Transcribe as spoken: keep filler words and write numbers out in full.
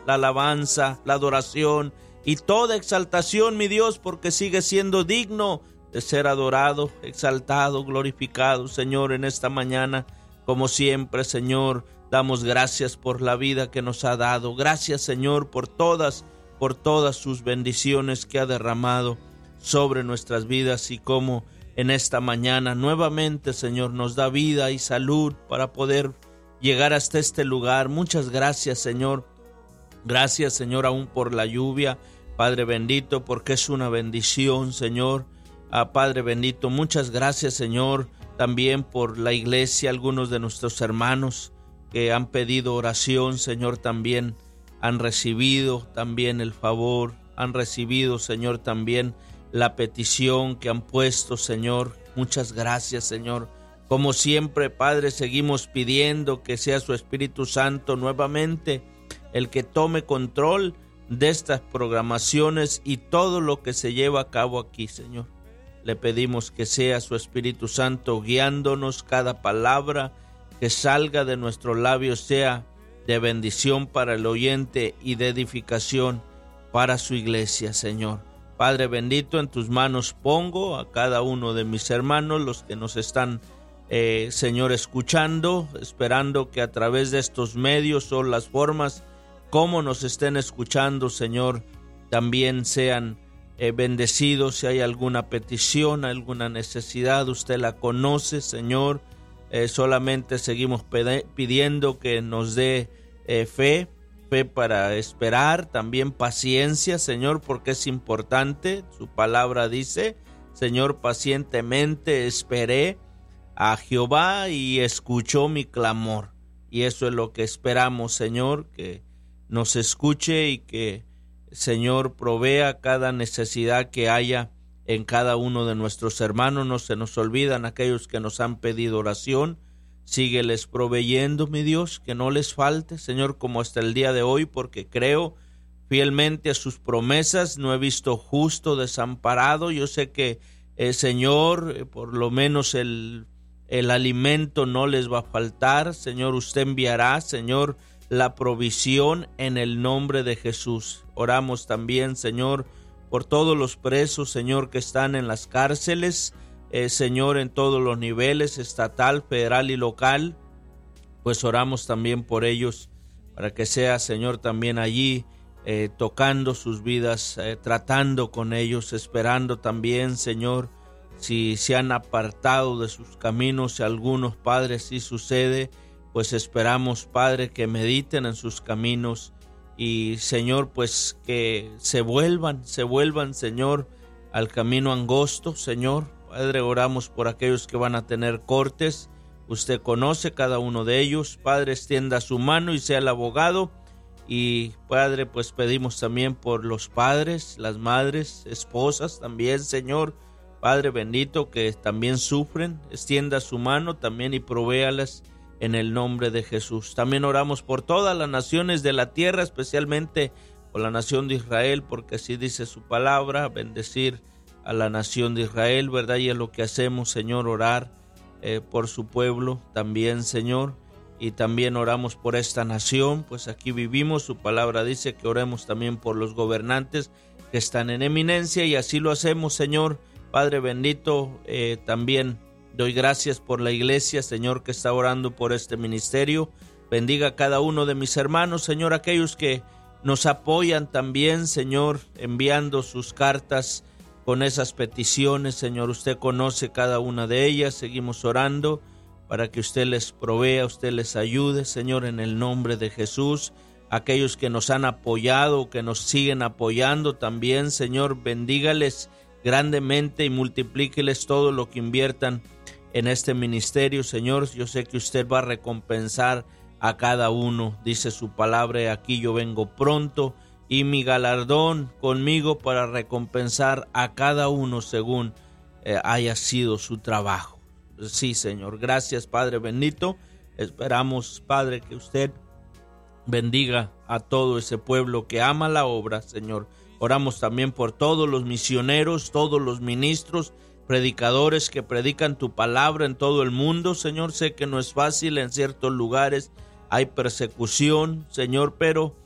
la alabanza, la adoración y toda exaltación, mi Dios, porque sigue siendo digno de ser adorado, exaltado, glorificado, Señor, en esta mañana. Como siempre, Señor, damos gracias por la vida que nos ha dado. Gracias, Señor, por todas, por todas sus bendiciones que ha derramado sobre nuestras vidas, y como en esta mañana nuevamente, Señor, nos da vida y salud para poder llegar hasta este lugar. Muchas gracias, Señor. Gracias, Señor, aún por la lluvia, Padre bendito, porque es una bendición, Señor. Ah, Padre bendito, muchas gracias, Señor, también por la iglesia. Algunos de nuestros hermanos que han pedido oración, Señor, también han recibido también el favor, han recibido, Señor, también la petición que han puesto, Señor. Muchas gracias, Señor. Como siempre, Padre, seguimos pidiendo que sea su Espíritu Santo nuevamente el que tome control de estas programaciones y todo lo que se lleva a cabo aquí, Señor. Le pedimos que sea su Espíritu Santo guiándonos, cada palabra que salga de nuestros labios sea de bendición para el oyente y de edificación para su iglesia, Señor. Padre bendito, en tus manos pongo a cada uno de mis hermanos, los que nos están, eh, Señor, escuchando, esperando que a través de estos medios o las formas como nos estén escuchando, Señor, también sean eh, bendecidos. Si hay alguna petición, alguna necesidad, usted la conoce, Señor. Eh, solamente seguimos pede- pidiendo que nos dé eh, fe, fe para esperar, también paciencia, Señor, porque es importante. Su palabra dice, Señor, pacientemente esperé a Jehová y escuchó mi clamor. Y eso es lo que esperamos, Señor, que nos escuche y que, Señor, provea cada necesidad que haya en cada uno de nuestros hermanos. No se nos olvidan aquellos que nos han pedido oración. Sígueles proveyendo, mi Dios, que no les falte, Señor, como hasta el día de hoy, porque creo fielmente a sus promesas. No he visto justo desamparado. Yo sé que, eh, Señor, eh, por lo menos el, el alimento no les va a faltar. Señor, usted enviará, Señor, la provisión en el nombre de Jesús. Oramos también, Señor, por todos los presos, Señor, que están en las cárceles, eh, Señor, en todos los niveles, estatal, federal y local. Pues oramos también por ellos, para que sea, Señor, también allí eh, tocando sus vidas, eh, tratando con ellos, esperando también, Señor, si se han apartado de sus caminos. Si algunos, Padre, sí sucede, pues esperamos, Padre, que mediten en sus caminos y, Señor, pues que se vuelvan, se vuelvan, Señor, al camino angosto, Señor. Padre, oramos por aquellos que van a tener cortes. Usted conoce cada uno de ellos. Padre, extienda su mano y sea el abogado. Y, Padre, pues pedimos también por los padres, las madres, esposas también, Señor. Padre bendito, que también sufren. Extienda su mano también y provéalas en el nombre de Jesús. También oramos por todas las naciones de la tierra, especialmente por la nación de Israel, porque así dice su palabra, bendecir a la nación de Israel, ¿verdad? Y es lo que hacemos, Señor, orar eh, por su pueblo también, Señor. Y también oramos por esta nación, pues aquí vivimos. Su palabra dice que oremos también por los gobernantes que están en eminencia, y así lo hacemos, Señor. Padre bendito, eh, también doy gracias por la iglesia, Señor, que está orando por este ministerio. Bendiga a cada uno de mis hermanos, Señor, aquellos que nos apoyan también, Señor, enviando sus cartas con esas peticiones, Señor. Usted conoce cada una de ellas. Seguimos orando para que usted les provea, usted les ayude, Señor, en el nombre de Jesús. Aquellos que nos han apoyado, que nos siguen apoyando también, Señor, bendígales grandemente y multiplíqueles todo lo que inviertan en este ministerio, Señor. Yo sé que usted va a recompensar a cada uno. Dice su palabra, aquí yo vengo pronto y mi galardón conmigo para recompensar a cada uno según eh, haya sido su trabajo. Sí, Señor. Gracias, Padre bendito. Esperamos, Padre, que usted bendiga a todo ese pueblo que ama la obra, Señor. Oramos también por todos los misioneros, todos los ministros, predicadores que predican tu palabra en todo el mundo, Señor. Sé que no es fácil, en ciertos lugares hay persecución, Señor, pero